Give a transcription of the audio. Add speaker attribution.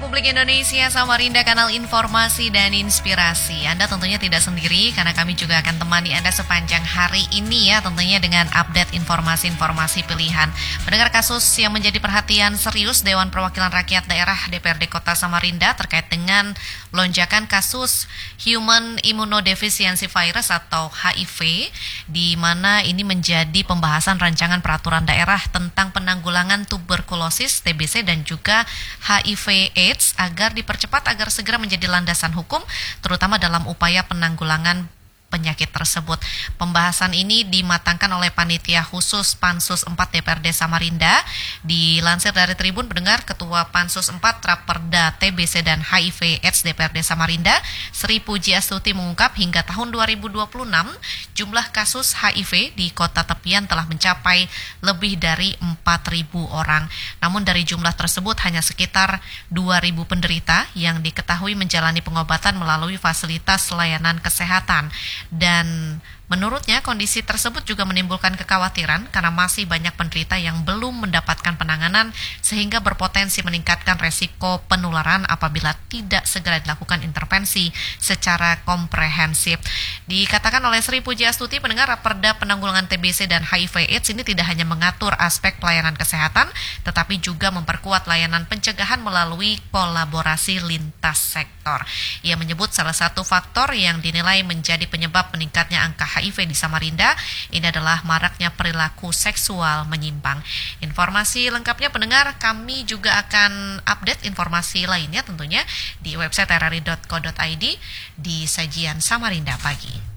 Speaker 1: Republik Indonesia, Samarinda, kanal informasi dan inspirasi. Anda tentunya tidak sendiri karena kami juga akan temani Anda sepanjang hari ini ya, tentunya dengan update informasi-informasi pilihan. Mendengar kasus yang menjadi perhatian serius Dewan Perwakilan Rakyat Daerah DPRD Kota Samarinda terkait dengan lonjakan kasus Human Immunodeficiency Virus atau HIV, di mana ini menjadi pembahasan rancangan peraturan daerah tentang penanggulangan tuberkulosis, TBC dan juga HIV/AIDS agar dipercepat agar segera menjadi landasan hukum, terutama dalam upaya penanggulangan penyakit tersebut. Pembahasan ini dimatangkan oleh Panitia Khusus Pansus 4 DPRD Samarinda. Dilansir dari Tribun Pendengar, Ketua Pansus 4 Raperda TBC dan HIV/AIDS DPRD Samarinda, Sri Puji Astuti mengungkap hingga tahun 2026 jumlah kasus HIV di kota tepian telah mencapai lebih dari 4.000 orang. Namun dari jumlah tersebut hanya sekitar 2.000 penderita yang diketahui menjalani pengobatan melalui fasilitas layanan kesehatan. Dan menurutnya kondisi tersebut juga menimbulkan kekhawatiran karena masih banyak penderita yang belum mendapatkan penanganan sehingga berpotensi meningkatkan resiko penularan apabila tidak segera dilakukan intervensi secara komprehensif. Dikatakan oleh Sri Puji Astuti, pendengar, Raperda Penanggulangan TBC dan HIV/AIDS ini tidak hanya mengatur aspek pelayanan kesehatan tetapi juga memperkuat layanan pencegahan melalui kolaborasi lintas sektor. Ia menyebut salah satu faktor yang dinilai menjadi penyebab meningkatnya angka HIV di Samarinda ini adalah maraknya perilaku seksual menyimpang. Informasi lengkapnya pendengar, kami juga akan update informasi lainnya tentunya di website rri.co.id di sajian Samarinda Pagi.